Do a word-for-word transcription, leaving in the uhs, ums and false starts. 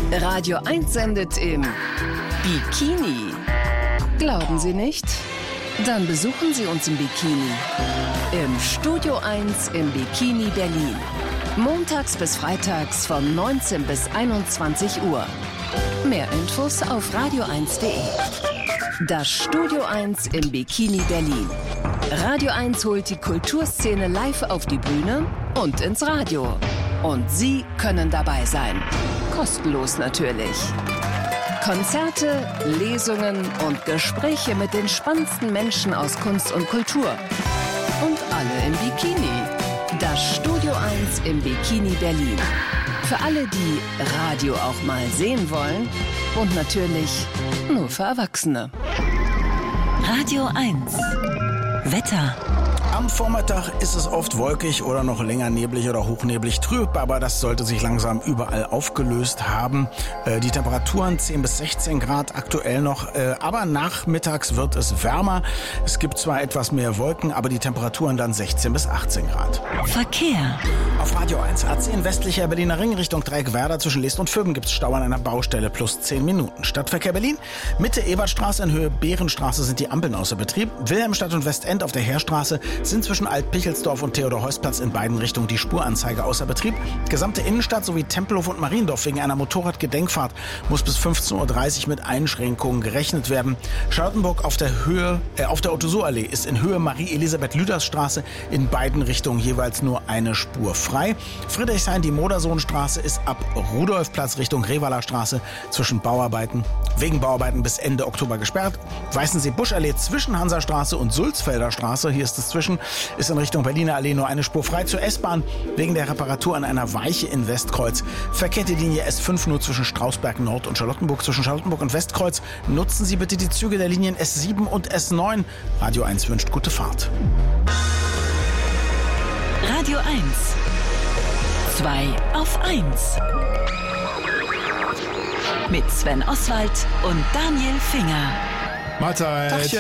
Radio eins sendet im Bikini. Glauben Sie nicht? Dann besuchen Sie uns im Bikini. Im Studio eins im Bikini Berlin. Montags bis freitags von neunzehn bis einundzwanzig Uhr. Mehr Infos auf radio eins punkt de. Das Studio eins im Bikini Berlin. Radio eins holt die Kulturszene live auf die Bühne und ins Radio. Und Sie können dabei sein. Kostenlos natürlich. Konzerte, Lesungen und Gespräche mit den spannendsten Menschen aus Kunst und Kultur. Und alle im Bikini. Das Studio eins im Bikini Berlin. Für alle, die Radio auch mal sehen wollen. Und natürlich nur für Erwachsene. Radio eins. Wetter. Am Vormittag ist es oft wolkig oder noch länger neblig oder hochneblig trüb, aber das sollte sich langsam überall aufgelöst haben. Äh, die Temperaturen zehn bis sechzehn Grad aktuell noch, äh, aber nachmittags wird es wärmer. Es gibt zwar etwas mehr Wolken, aber die Temperaturen dann sechzehn bis achtzehn Grad. Verkehr. Auf Radio eins, A zehn westlicher Berliner Ring Richtung Dreieckwerder zwischen Leest und Vöben gibt es Stau an einer Baustelle plus zehn Minuten. Stadtverkehr Berlin, Mitte Ebertstraße in Höhe Behrenstraße sind die Ampeln außer Betrieb. Wilhelmstadt und Westend auf der Heerstraße sind zwischen Alt-Pichelsdorf und Theodor-Heuss-Platz in beiden Richtungen die Spuranzeige außer Betrieb. Gesamte Innenstadt sowie Tempelhof und Mariendorf wegen einer Motorradgedenkfahrt muss bis fünfzehn Uhr dreißig mit Einschränkungen gerechnet werden. Charlottenburg auf der Höhe, äh, auf der Otto-Suhr-Allee ist in Höhe Marie-Elisabeth-Lüders-Straße in beiden Richtungen jeweils nur eine Spur frei. Friedrichshain, die Modersohnstraße ist ab Rudolfplatz Richtung Revaler Straße zwischen Bauarbeiten, wegen Bauarbeiten bis Ende Oktober gesperrt. Weißensee-Buschallee zwischen Hansastraße und Sulzfelder Straße, hier ist es zwischen, ist in Richtung Berliner Allee nur eine Spur frei. Zur S-Bahn wegen der Reparatur an einer Weiche in Westkreuz. Verkehrt die Linie S fünf nur zwischen Strausberg Nord und Charlottenburg. Zwischen Charlottenburg und Westkreuz nutzen Sie bitte die Züge der Linien S sieben und S neun. Radio eins wünscht gute Fahrt. Radio eins. zwei auf eins. Mit Sven Oswald und Daniel Finger. Mahlzeit.